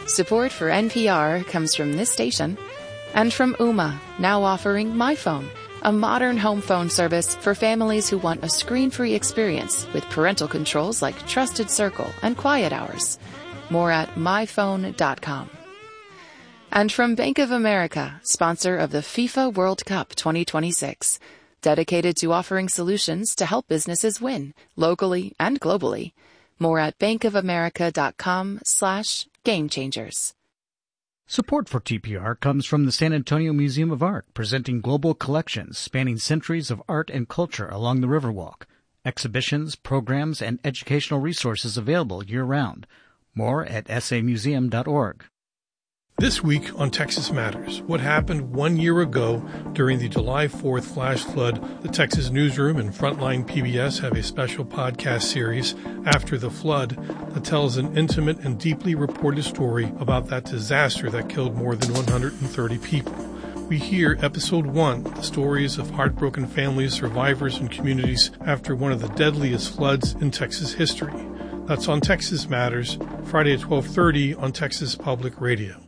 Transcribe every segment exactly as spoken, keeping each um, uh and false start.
Support for N P R comes from this station and from Ooma, now offering MyPhone, a modern home phone service for families who want a screen-free experience with parental controls like Trusted Circle and Quiet Hours. More at my phone dot com. And from Bank of America, sponsor of the FIFA World Cup twenty twenty-six, dedicated to offering solutions to help businesses win, locally and globally. More at bankofamerica.com slash game changers. Support for T P R comes from the San Antonio Museum of Art, presenting global collections spanning centuries of art and culture along the Riverwalk. Exhibitions, programs, and educational resources available year-round. More at s a museum dot org. This week on Texas Matters, what happened one year ago during the July fourth flash flood. The Texas Newsroom and Frontline P B S have a special podcast series, After the Flood, that tells an intimate and deeply reported story about that disaster that killed more than one hundred thirty people. We hear Episode one, the stories of heartbroken families, survivors, and communities after one of the deadliest floods in Texas history. That's on Texas Matters, Friday at twelve thirty on Texas Public Radio.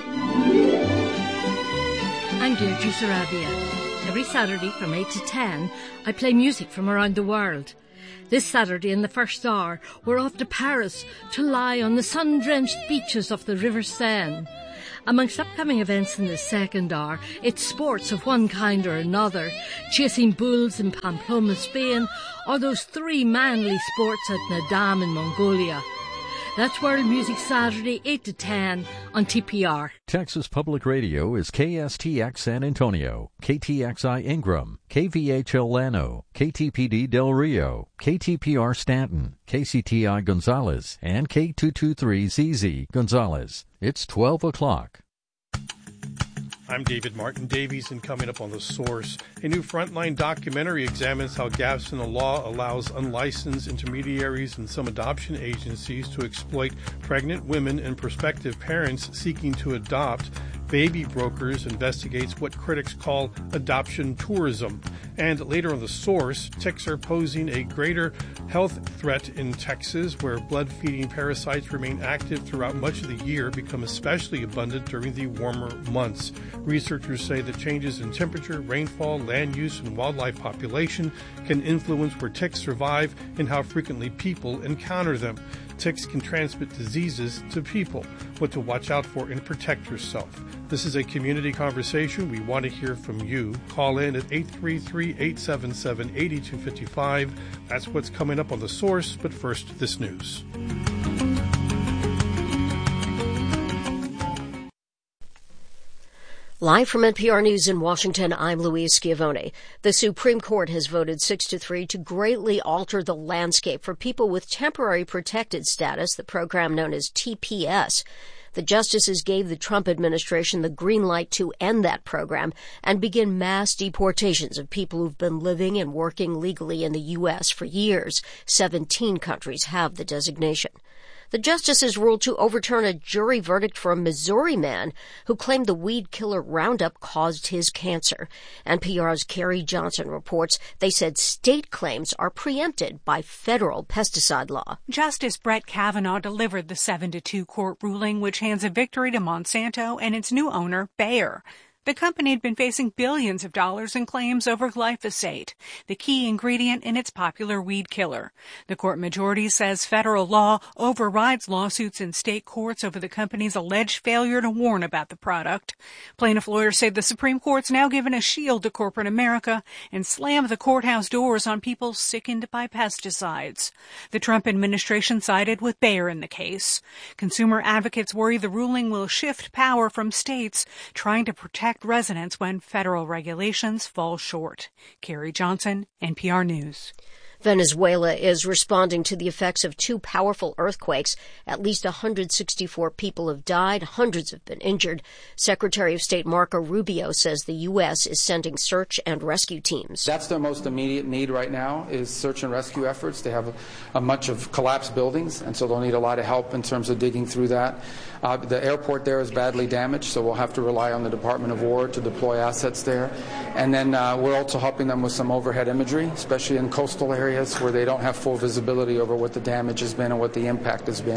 I'm Deirdre Sarabia. Every Saturday from eight to ten, I play music from around the world. This Saturday in the first hour, we're off to Paris to lie on the sun-drenched beaches of the River Seine. Amongst upcoming events in the second hour, it's sports of one kind or another, chasing bulls in Pamplona, Spain, or those three manly sports at Nadam in Mongolia. That's World Music Saturday, eight to ten on T P R. Texas Public Radio is K S T X San Antonio, K T X I Ingram, K V H L Llano, K T P D Del Rio, K T P R Stanton, K C T I Gonzales, and K two twenty-three Z Z Gonzales. It's twelve o'clock. I'm David Martin Davies, and coming up on The Source, a new Frontline documentary examines how gaps in the law allows unlicensed intermediaries and some adoption agencies to exploit pregnant women and prospective parents seeking to adopt. Baby Brokers investigates what critics call adoption tourism. And later on The Source, ticks are posing a greater health threat in Texas, where blood-feeding parasites remain active throughout much of the year, become especially abundant during the warmer months. Researchers say that changes in temperature, rainfall, land use, and wildlife population can influence where ticks survive and how frequently people encounter them. Ticks can transmit diseases to people. What to watch out for and protect yourself. This is a community conversation. We want to hear from you. Call in at eight three three, eight seven seven, eight two five five. That's what's coming up on The Source, but first, this news. Live from N P R News in Washington, I'm Louise Schiavone. The Supreme Court has voted six to three to greatly alter the landscape for people with temporary protected status, the program known as T P S. The justices gave the Trump administration the green light to end that program and begin mass deportations of people who've been living and working legally in the U S for years. Seventeen countries have the designation. The justices ruled to overturn a jury verdict for a Missouri man who claimed the weed killer Roundup caused his cancer. N P R's Carrie Johnson reports they said state claims are preempted by federal pesticide law. Justice Brett Kavanaugh delivered the seven to two court ruling, which hands a victory to Monsanto and its new owner, Bayer. The company had been facing billions of dollars in claims over glyphosate, the key ingredient in its popular weed killer. The court majority says federal law overrides lawsuits in state courts over the company's alleged failure to warn about the product. Plaintiff lawyers say the Supreme Court's now given a shield to corporate America and slammed the courthouse doors on people sickened by pesticides. The Trump administration sided with Bayer in the case. Consumer advocates worry the ruling will shift power from states trying to protect residents when federal regulations fall short. Carrie Johnson, N P R News. Venezuela is responding to the effects of two powerful earthquakes. At least one hundred sixty-four people have died. Hundreds have been injured. Secretary of State Marco Rubio says the U S is sending search and rescue teams. That's their most immediate need right now is search and rescue efforts. They have a, a much of collapsed buildings, and so they'll need a lot of help in terms of digging through that. Uh, the airport there is badly damaged, so we'll have to rely on the Department of War to deploy assets there. And then uh, we're also helping them with some overhead imagery, especially in coastal areas where they don't have full visibility over what the damage has been and what the impact has been.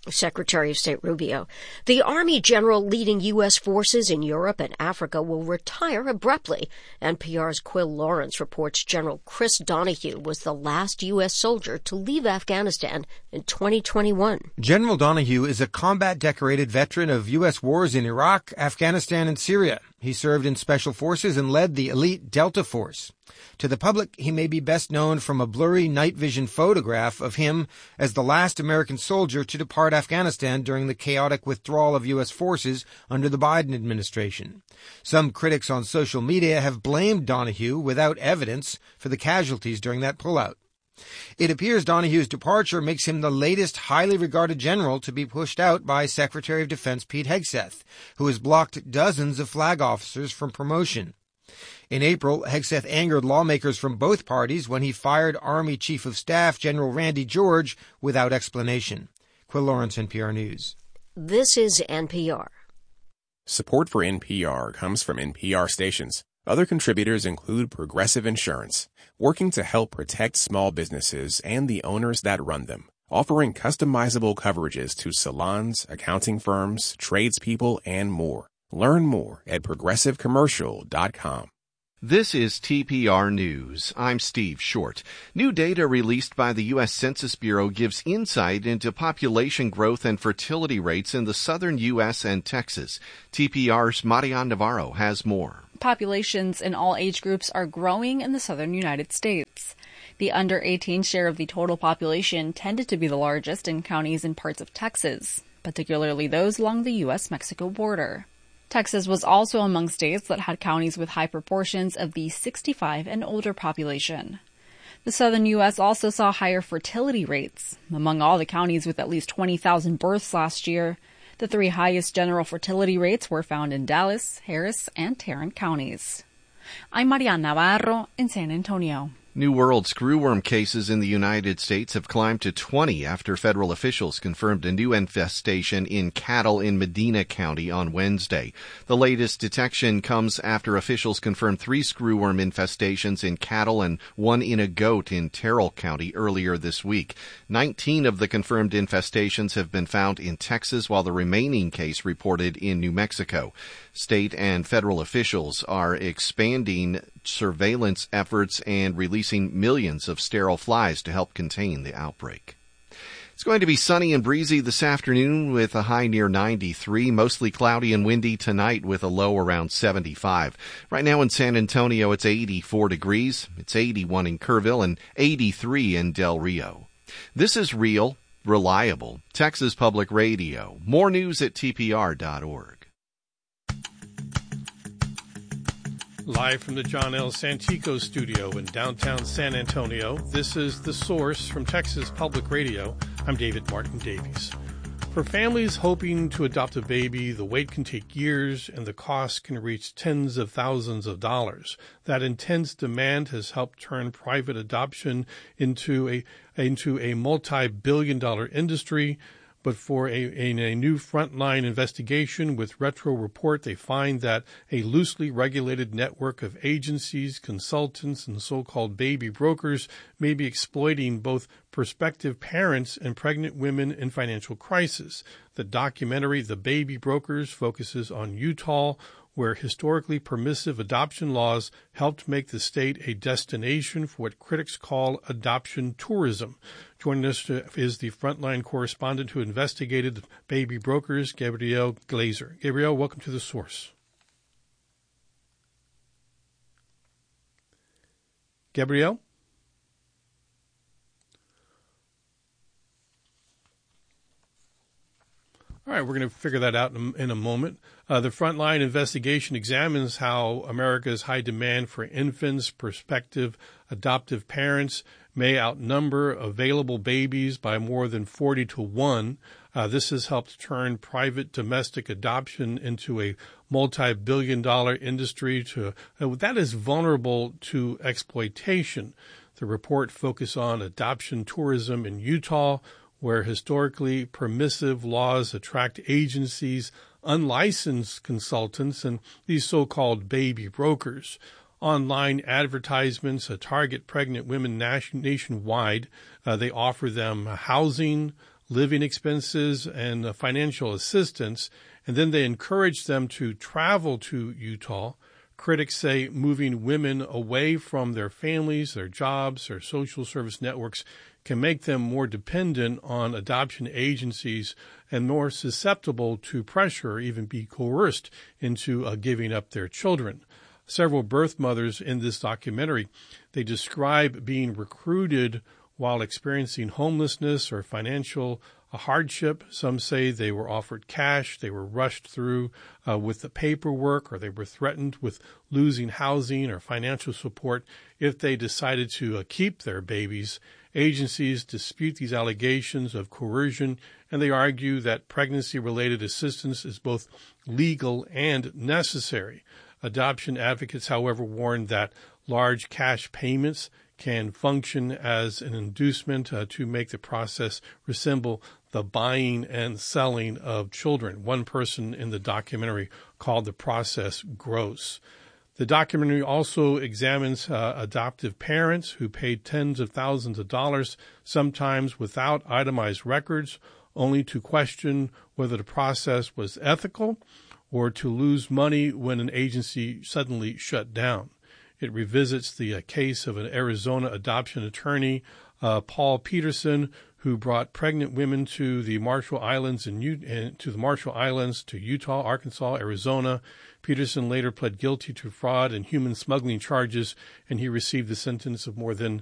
Secretary of State Rubio. The Army general leading U S forces in Europe and Africa will retire abruptly. N P R's Quill Lawrence reports General Chris Donahue was the last U S soldier to leave Afghanistan in twenty twenty-one. General Donahue is a combat-decorated veteran of U S wars in Iraq, Afghanistan, and Syria. He served in Special Forces and led the elite Delta Force. To the public, he may be best known from a blurry night vision photograph of him as the last American soldier to depart Afghanistan during the chaotic withdrawal of U S forces under the Biden administration. Some critics on social media have blamed Donahue without evidence for the casualties during that pullout. It appears Donahue's departure makes him the latest highly regarded general to be pushed out by Secretary of Defense Pete Hegseth, who has blocked dozens of flag officers from promotion. In April, Hegseth angered lawmakers from both parties when he fired Army Chief of Staff General Randy George without explanation. Quill Lawrence, N P R News. This is N P R. Support for N P R comes from N P R stations. Other contributors include Progressive Insurance, working to help protect small businesses and the owners that run them, offering customizable coverages to salons, accounting firms, tradespeople, and more. Learn more at progressive commercial dot com. This is T P R News. I'm Steve Short. New data released by the U S Census Bureau gives insight into population growth and fertility rates in the southern U S and Texas. T P R's Marian Navarro has more. Populations in all age groups are growing in the southern United States. The under eighteen share of the total population tended to be the largest in counties in parts of Texas, particularly those along the U S Mexico border. Texas was also among states that had counties with high proportions of the sixty-five and older population. The southern U S also saw higher fertility rates. Among all the counties with at least twenty thousand births last year, the three highest general fertility rates were found in Dallas, Harris, and Tarrant counties. I'm Marian Navarro in San Antonio. New World screwworm cases in the United States have climbed to twenty after federal officials confirmed a new infestation in cattle in Medina County on Wednesday. The latest detection comes after officials confirmed three screwworm infestations in cattle and one in a goat in Terrell County earlier this week. Nineteen of the confirmed infestations have been found in Texas, while the remaining case reported in New Mexico. State and federal officials are expanding surveillance efforts and releasing millions of sterile flies to help contain the outbreak. It's going to be sunny and breezy this afternoon with a high near ninety-three, mostly cloudy and windy tonight with a low around seventy-five. Right now in San Antonio, it's eighty-four degrees. It's eighty-one in Kerrville and eighty-three in Del Rio. This is real, reliable Texas Public Radio. More news at T P R dot org. Live from the John L. Santico studio in downtown San Antonio, this is The Source from Texas Public Radio. I'm David Martin Davies. For families hoping to adopt a baby, the wait can take years and the cost can reach tens of thousands of dollars. That intense demand has helped turn private adoption into a into a multi-billion dollar industry. But for a, in a new frontline investigation with Retro Report, they find that a loosely regulated network of agencies, consultants, and so-called baby brokers may be exploiting both prospective parents and pregnant women in financial crisis. The documentary, The Baby Brokers, focuses on Utah, where historically permissive adoption laws helped make the state a destination for what critics call adoption tourism. Joining us is the Frontline correspondent who investigated baby brokers, Gabrielle Glazer. Gabrielle, welcome to The Source. Gabrielle? All right, we're going to figure that out in, in a moment. Uh, the Frontline investigation examines how America's high demand for infants, prospective adoptive parents, may outnumber available babies by more than forty to one. Uh, this has helped turn private domestic adoption into a multi-billion dollar industry to, uh, that is vulnerable to exploitation. The report focuses on adoption tourism in Utah, where historically permissive laws attract agencies, unlicensed consultants, and these so-called baby brokers. Online advertisements uh, target pregnant women nation- nationwide. Uh, they offer them housing, living expenses and uh, financial assistance, and then they encourage them to travel to Utah. Critics say moving women away from their families, their jobs, their social service networks can make them more dependent on adoption agencies and more susceptible to pressure or even be coerced into uh, giving up their children. Several birth mothers in this documentary, they describe being recruited while experiencing homelessness or financial hardship. Some say they were offered cash, they were rushed through uh, with the paperwork, or they were threatened with losing housing or financial support if they decided to uh, keep their babies. Agencies dispute these allegations of coercion, and they argue that pregnancy-related assistance is both legal and necessary. Adoption advocates, however, warn that large cash payments can function as an inducement uh, to make the process resemble the buying and selling of children. One person in the documentary called the process gross. The documentary also examines uh, adoptive parents who paid tens of thousands of dollars, sometimes without itemized records, only to question whether the process was ethical or to lose money when an agency suddenly shut down. It revisits the uh, case of an Arizona adoption attorney, uh, Paul Peterson, who brought pregnant women to the Marshall Islands and U- to the Marshall Islands to Utah, Arkansas, Arizona. Peterson later pled guilty to fraud and human smuggling charges, and he received a sentence of more than